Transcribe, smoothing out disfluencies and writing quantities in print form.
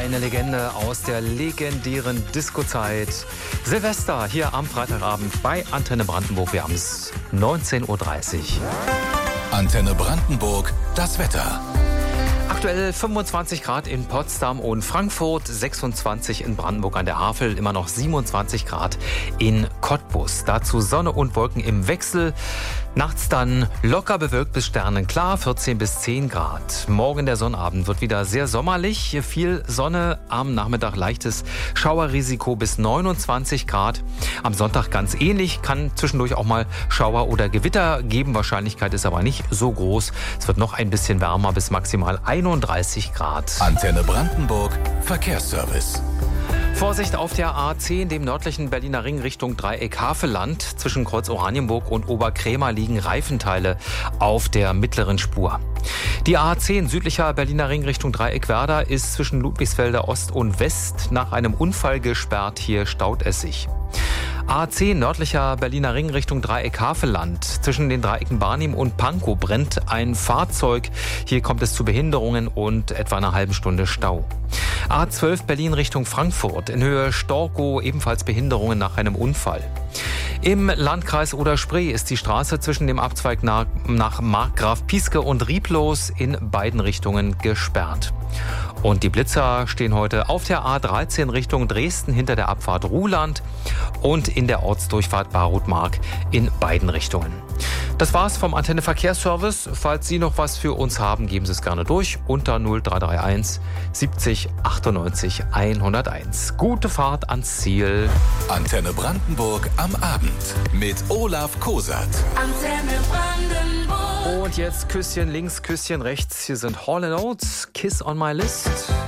Eine Legende aus der legendären Disco-Zeit. Silvester hier am Freitagabend bei Antenne Brandenburg. Wir haben es 19:30 Uhr. Antenne Brandenburg, das Wetter. Aktuell 25 Grad in Potsdam und Frankfurt, 26 in Brandenburg an der Havel, immer noch 27 Grad in Cottbus. Dazu Sonne und Wolken im Wechsel. Nachts dann locker bewölkt bis sternenklar, 14 bis 10 Grad. Morgen der Sonnabend wird wieder sehr sommerlich. Viel Sonne, am Nachmittag leichtes Schauerrisiko bis 29 Grad. Am Sonntag ganz ähnlich, kann zwischendurch auch mal Schauer oder Gewitter geben. Wahrscheinlichkeit ist aber nicht so groß. Es wird noch ein bisschen wärmer bis maximal 31 Grad. Antenne Brandenburg, Verkehrsservice. Vorsicht auf der A10, dem nördlichen Berliner Ring Richtung Dreieck Havelland. Zwischen Kreuz Oranienburg und Oberkrämer liegen Reifenteile auf der mittleren Spur. Die A10 südlicher Berliner Ring Richtung Dreieck Werder ist zwischen Ludwigsfelder Ost und West nach einem Unfall gesperrt. Hier staut es sich. A10 nördlicher Berliner Ring Richtung Dreieck Havelland. Zwischen den Dreiecken Barnim und Pankow brennt ein Fahrzeug. Hier kommt es zu Behinderungen und etwa einer halben Stunde Stau. A12 Berlin Richtung Frankfurt. In Höhe Storkow ebenfalls Behinderungen nach einem Unfall. Im Landkreis Oder-Spree ist die Straße zwischen dem Abzweig nach Markgraf Pieske und Rieblos in beiden Richtungen gesperrt. Und die Blitzer stehen heute auf der A13 Richtung Dresden hinter der Abfahrt Ruhland und in der Ortsdurchfahrt Barutmark in beiden Richtungen. Das war's vom Antenne Verkehrsservice. Falls Sie noch was für uns haben, geben Sie es gerne durch unter 0331 70 98 101. Gute Fahrt ans Ziel. Antenne Brandenburg am Abend mit Olaf Kosat. Antenne Brandenburg. Und jetzt Küsschen links, Küsschen rechts. Hier sind Hall & Oates, Kiss on My List.